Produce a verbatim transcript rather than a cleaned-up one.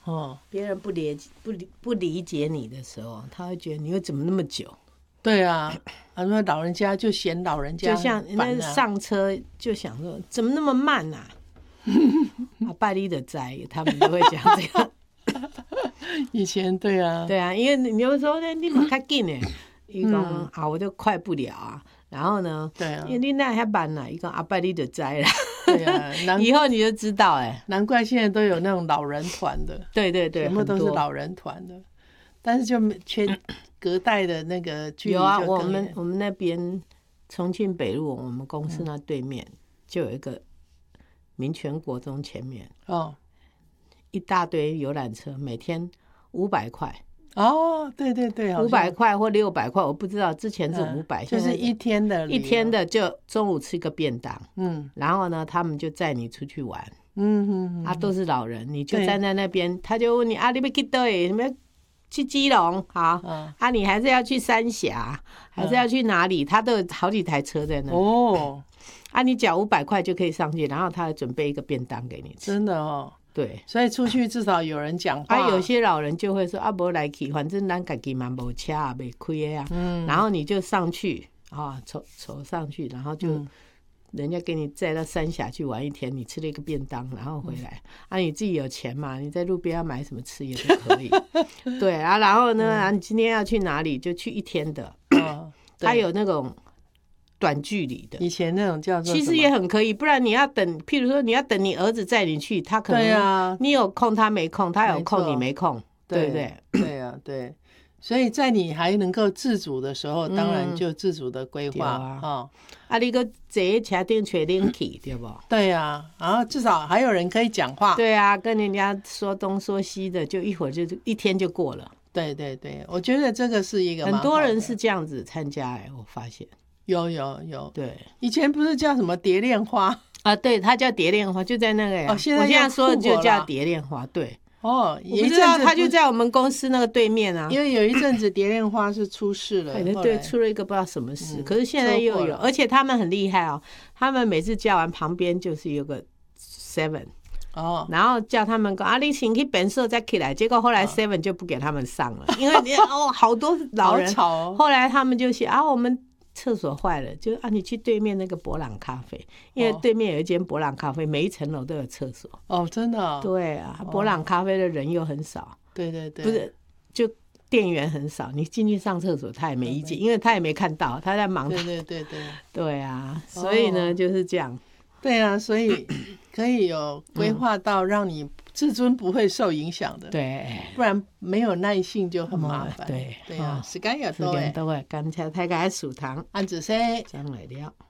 哦， 别人不理不理不理解你的时候，他会觉得你会怎么那么久？ 对啊，他说老人家就嫌老人家就像那上车就想说怎么那么慢啊？啊，拜你的灾，他们就会讲这样。 以前对啊， 对啊，因为你有时候呢，你蛮较紧的，伊讲、嗯、啊，我就快不了啊。然后呢， 对啊， 因为你那还慢啦，伊讲阿拜你的灾啦。 对啊， 以后你就知道哎、欸， 难怪现在都有那种老人团的， 对对对， 全部都是老人团的，但是就缺隔代的那个距离就有啊，我们我们那边重庆北路，我们公司那对面、嗯、就有一个民权国中前面哦， 一大堆游览车，每天五百块。 哦，对对对， 五百块或六百块，我不知道，之前是五百、 嗯，就是一天的， 一天的就中午吃个便当， 嗯， 然后呢，他们就载你出去玩， 嗯嗯， 啊，都是老人，你就站在那边，他就问你啊，你要去哪里？你要去基隆，好，嗯、啊，你还是要去三峡，还是要去哪里？他都有好几台车在那，哦，啊，你缴五百块就可以上去，然后他还准备一个便当给你吃， 真的哦。 对， 所以出去至少有人讲话。 啊，有些老人就会说啊，不来去，反正咱自己嘛没车啊，没开的啊。嗯。然后你就上去啊，走走上去，然后就、嗯、人家给你载到三峡去玩一天，你吃了一个便当，然后回来、嗯、啊，你自己有钱嘛，你在路边要买什么吃也都可以。对啊，然后呢、嗯啊，你今天要去哪里就去一天的。哦。他有那种。短距离的， 以前那种叫做其实也很可以，不然你要等，譬如说你要等你儿子载你去，他可能对啊， 你有空他没空，他有空你没空，对不对？ 对啊，对，所以在你还能够自主的时候，嗯、当然就自主的规划啊、哦。 啊，你个坐车顶吹冷气，对不？ 对啊，然后至少还有人可以讲话。 对啊，跟人家说东说西的，就一会儿就一天就过了。 对对对，我觉得这个是一个很多人是这样子参加哎、欸，我发现。 有有有， 对， 以前不是叫什么蝶恋花啊？对，它叫蝶恋花，就在那个呀。哦，现在我现在说的就叫蝶恋花，对。哦，我不知道，它就在我们公司那个对面啊。 因为有一阵子蝶恋花是出事了， 对对，出了一个不知道什么事，嗯、可是现在又有，而且他们很厉害哦，他们每次叫完旁边就是有个 seven。哦，然后叫他们啊，你请去本社再起来，结果后来 seven 就不给他们上了，因为哦好多老人， 吵哦、 后来他们就写啊，我们。厕所坏了，就啊，你去对面那个博朗咖啡，因为对面有一间博朗咖啡，每一层楼都有厕所。 哦，真的、哦？ 对啊，博朗咖啡的人又很少。 对对对， 不是，就店员很少，你进去上厕所他也没意见，因为他也没看到，他在忙。 对对对对。 对啊，所以呢、哦、就是这样。 对啊，所以可以有规划到让你自尊不会受影响的， 对， 不然没有耐性就很麻烦。 对对啊，时間又多誒， 時間多誒，感謝大家收聽， 安子生上來了。